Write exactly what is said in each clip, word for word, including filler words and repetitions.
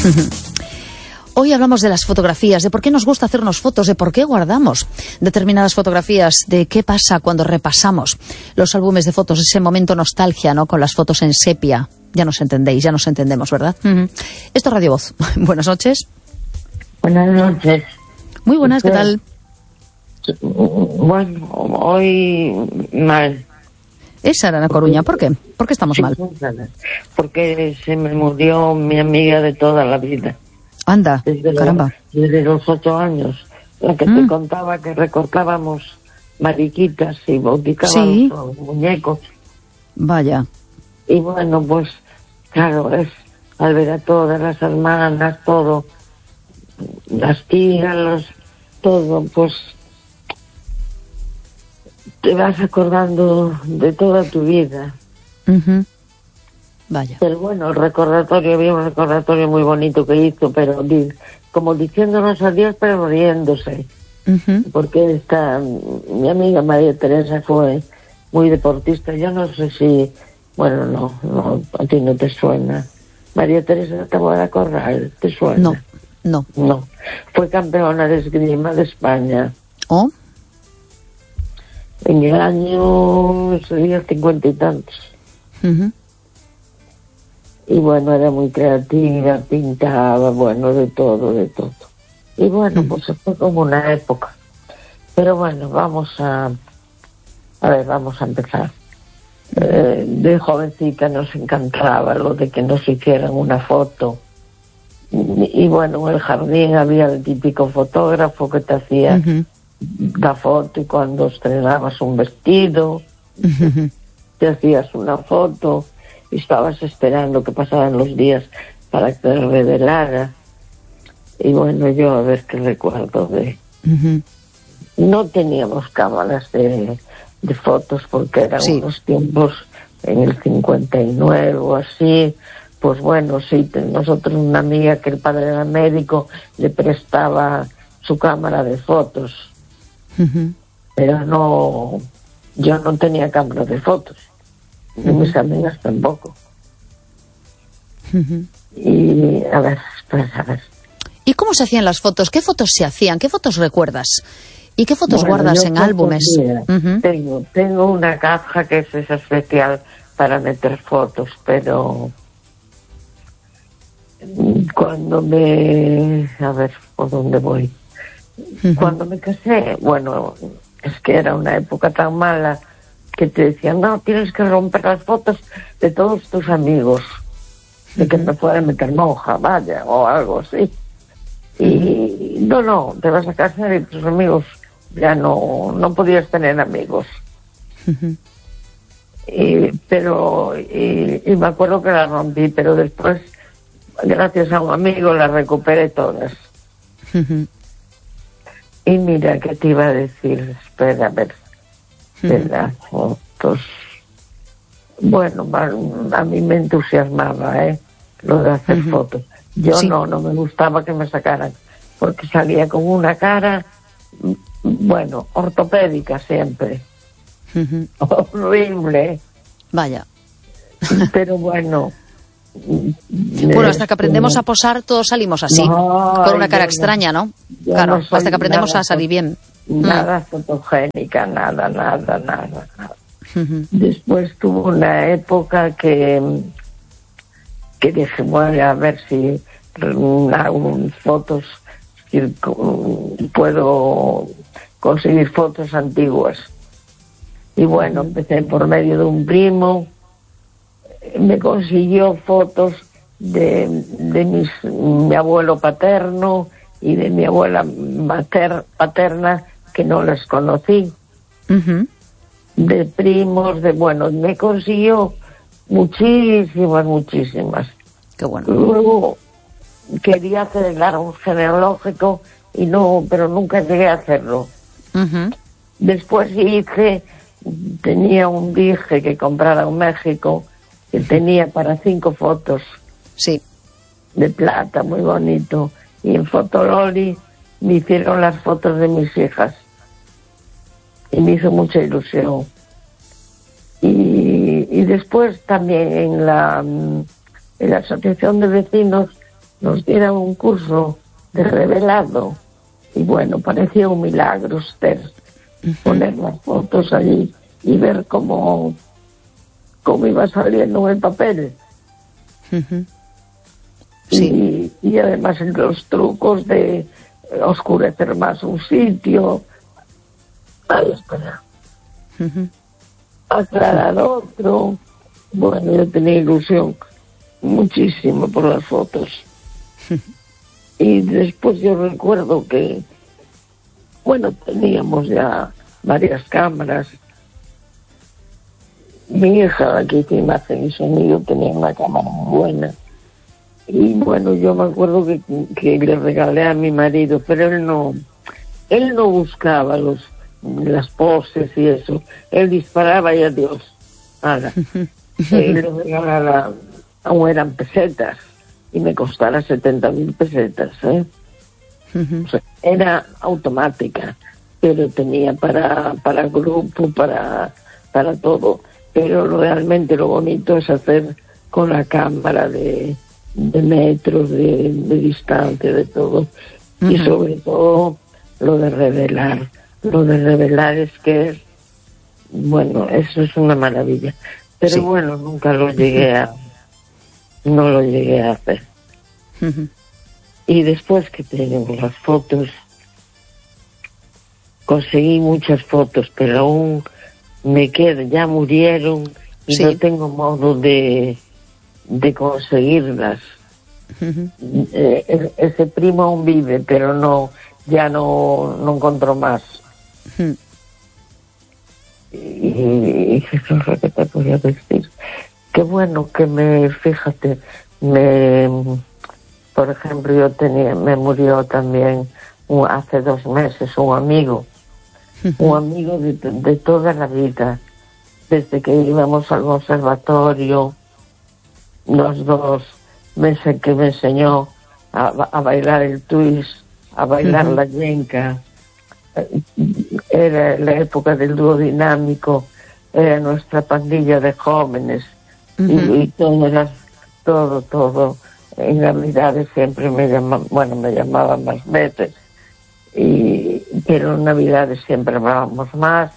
Hoy hablamos de las fotografías, de por qué nos gusta hacernos fotos, de por qué guardamos determinadas fotografías, de qué pasa cuando repasamos los álbumes de fotos, ese momento nostalgia, ¿no?, con las fotos en sepia. Ya nos entendéis, ya nos entendemos, ¿verdad? Uh-huh. Esto es Radio Voz. Buenas noches. Buenas noches. Muy buenas, ¿qué tal? Bueno, hoy mal. Es Ana Coruña, ¿por qué? ¿Por qué estamos sí, mal? Porque se me murió mi amiga de toda la vida. Anda, desde caramba. Los, desde los ocho años, la que mm. te contaba que recortábamos mariquitas y bautizábamos sí. los muñecos. Vaya. Y bueno, pues, claro, es al ver a todas las hermanas, todo, las tías, los, todo, pues, te vas acordando de toda tu vida. Uh-huh. Vaya. Pero bueno, el recordatorio, había un recordatorio muy bonito que hizo, pero di, como diciéndonos adiós, pero riéndose. Uh-huh. Porque esta, mi amiga María Teresa fue muy deportista. Yo no sé si, bueno, no, no a ti no te suena. María Teresa Taboada Corral, ¿te suena? No, no. No. Fue campeona de esgrima de España. ¿Oh? En el año, sería cincuenta y tantos. Uh-huh. Y bueno, era muy creativa, pintaba, bueno, de todo, de todo. Y bueno, pues fue como una época. Pero bueno, vamos a... A ver, vamos a empezar. Eh, de jovencita nos encantaba lo de que nos hicieran una foto. Y, y bueno, en el jardín había el típico fotógrafo que te hacía uh-huh. la foto, y cuando estrenabas un vestido, uh-huh. te hacías una foto. Y estabas esperando que pasaran los días para que te revelara. Y bueno, yo a ver qué recuerdo de... Uh-huh. No teníamos cámaras de, de fotos porque eran sí. unos tiempos en el cincuenta y nueve o así. Pues bueno, sí, nosotros una amiga que el padre era médico le prestaba su cámara de fotos. Uh-huh. Pero no... Yo no tenía cámara de fotos. Y uh-huh. mis amigas tampoco. Uh-huh. Y a ver, pues a ver. ¿Y cómo se hacían las fotos? ¿Qué fotos se hacían? ¿Qué fotos recuerdas? ¿Y qué fotos bueno, guardas en álbumes? Uh-huh. Tengo, tengo una caja que es especial para meter fotos, pero cuando me... A ver, ¿por dónde voy? Uh-huh. Cuando me casé, bueno, es que era una época tan mala que te decían, no, tienes que romper las fotos de todos tus amigos, de que uh-huh. me fuera a meter monja, vaya, o algo así. Y no, no, te vas a casar y tus amigos ya no, no podías tener amigos. Uh-huh. Y, pero, y, y me acuerdo que las rompí, pero después, gracias a un amigo, las recuperé todas. Uh-huh. Y mira, ¿qué te iba a decir? Espera, a ver. De las fotos. Bueno, a mí me entusiasmaba, ¿eh? Lo de hacer uh-huh. fotos. Yo sí. no, no me gustaba que me sacaran, porque salía con una cara, bueno, ortopédica siempre. Uh-huh. Horrible. Vaya. Pero bueno. Bueno, hasta que aprendemos a posar, todos salimos así, no, con una cara extraña, ¿no? Claro, no hasta que aprendemos a salir bien. Nada mm. fotogénica, nada, nada, nada, nada. Uh-huh. Después tuvo una época que que dije, bueno, a ver si hago fotos, si puedo conseguir fotos antiguas. Y bueno, empecé por medio de un primo, me consiguió fotos de, de mis, mi abuelo paterno y de mi abuela mater, paterna, que no las conocí, uh-huh. de primos, de bueno, me consiguió muchísimas, muchísimas. Qué bueno. Luego quería hacer el árbol genealógico y no, pero nunca llegué a hacerlo. Uh-huh. Después hice, tenía un dije que comprara en México, que uh-huh. tenía para cinco fotos. Sí. De plata, muy bonito. Y en Fotololi me hicieron las fotos de mis hijas. Y me hizo mucha ilusión. Y, y después también en la, en la asociación de vecinos nos diera un curso de revelado. Y bueno, parecía un milagro, Esther, uh-huh. poner las fotos allí y ver cómo, cómo iba saliendo en el papel. Uh-huh. Sí. Y, y además los trucos de oscurecer más un sitio, ay, espera, uh-huh. aclarar otro. Bueno, yo tenía ilusión muchísimo por las fotos. Uh-huh. Y después yo recuerdo que, bueno, teníamos ya varias cámaras. Mi hija, aquí que imagen y sonido, tenía una cámara muy buena. Y bueno, yo me acuerdo que, que le regalé a mi marido, pero él no, él no buscaba los, las poses y eso. Él disparaba y adiós. Ahora, él le regalaba, aún eran pesetas, y me costara setenta mil pesetas, ¿eh? Uh-huh. O sea, era automática, pero tenía para, para grupo, para, para todo. Pero realmente lo bonito es hacer con la cámara de, de metros, de, de distancia, de todo. Uh-huh. Y sobre todo lo de revelar. Lo de revelar es que, bueno, eso es una maravilla. Pero sí. Bueno, nunca lo llegué a, no lo llegué a hacer. Uh-huh. Y después que tenemos las fotos, conseguí muchas fotos, pero aún me quedan, ya murieron y sí. no tengo modo de, de conseguirlas. Uh-huh. Eh, ese primo aún vive, pero no, ya no, no encontró más. Uh-huh. Y, y eso es lo que te podía decir. Qué bueno que me, fíjate, me, por ejemplo, yo tenía, me murió también un, hace dos meses un amigo. Un amigo de, de toda la vida, desde que íbamos al conservatorio, los dos, me, que me enseñó a, a bailar el twist, a bailar uh-huh. la yenca. Era la época del dúo dinámico, era nuestra pandilla de jóvenes, uh-huh. y, y todas las, todo, todo. En Navidades siempre me llamaban, bueno, me llamaban más veces. Y, pero en Navidades siempre hablábamos más.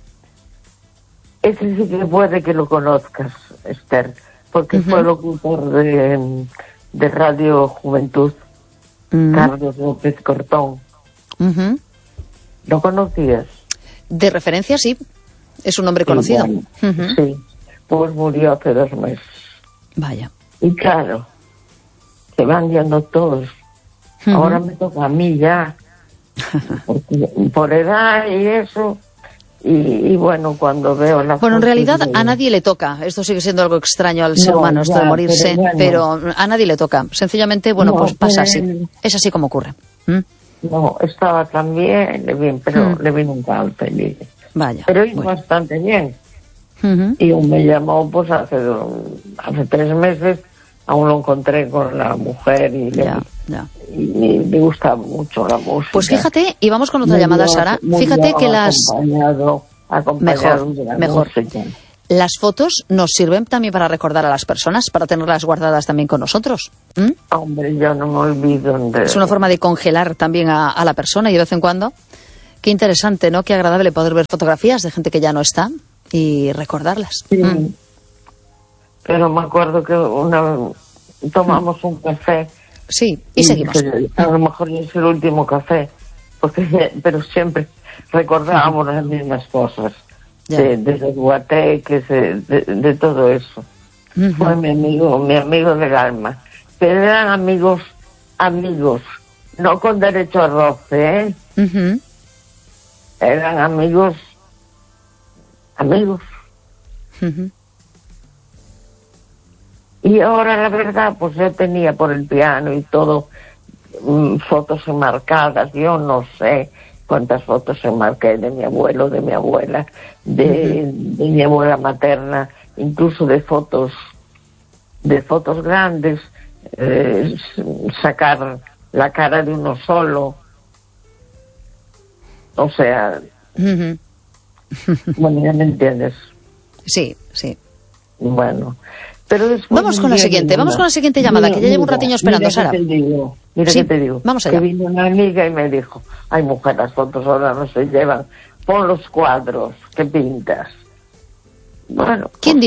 Ese sí que puede que lo conozcas, Esther, porque uh-huh. fue locutor de, de Radio Juventud, uh-huh. Carlos López Cortón. Uh-huh. ¿Lo conocías? De referencia, sí. Es un nombre conocido. Sí, bueno, uh-huh. sí, pues murió hace dos meses. Vaya. Y claro, se van yendo todos. Uh-huh. Ahora me toca a mí ya. Porque, por edad y eso, y, y bueno, cuando veo la bueno, en realidad de... a nadie le toca. Esto sigue siendo algo extraño al ser no, humano, esto ya, de morirse, pero, bueno, pero a nadie le toca. Sencillamente, bueno, no, pues pasa así. Él... Es así como ocurre. ¿Mm? No, estaba también, bien, pero ¿Mm? le vino un cáncer. Y... Vaya. Pero iba bueno. bastante bien. Uh-huh. Y me llamó, pues hace, hace tres meses, aún lo encontré con la mujer y le... Ya, ya. Y me gusta mucho la música. Pues fíjate, y vamos con otra muy llamada, bien, Sara. Fíjate que las... Acompañado, acompañado mejor, de la mejor. música. Las fotos nos sirven también para recordar a las personas, para tenerlas guardadas también con nosotros. ¿Mm? Hombre, yo no me olvido de... Es una forma de congelar también a, a la persona y de vez en cuando. Qué interesante, ¿no? Qué agradable poder ver fotografías de gente que ya no está y recordarlas. Sí. ¿Mm? Pero me acuerdo que una tomamos un café. Sí, y, y seguimos. A lo mejor es el último café, porque pero siempre recordábamos las mismas cosas, de, de los guateques, de, de, de todo eso. Uh-huh. Fue mi amigo, mi amigo del alma. Pero eran amigos, amigos, no con derecho a roce, ¿eh? Uh-huh. Eran amigos, amigos. Uh-huh. Y ahora la verdad, pues yo tenía por el piano y todo mmm, fotos enmarcadas, yo no sé cuántas fotos enmarqué de mi abuelo, de mi abuela, de, uh-huh. de mi abuela materna, incluso de fotos, de fotos grandes, eh, sacar la cara de uno solo, o sea, uh-huh. bueno, ya me entiendes. Sí, sí. Bueno, Pero después vamos con la siguiente, vamos con la siguiente llamada, mira, que ya llevo un ratiño esperando, mira Sara. Que te digo, mira sí, que te digo, vamos allá. Que vino una amiga y me dijo, ay mujer, las fotos ahora no se llevan, pon los cuadros que pintas. Bueno, ¿quién dijo?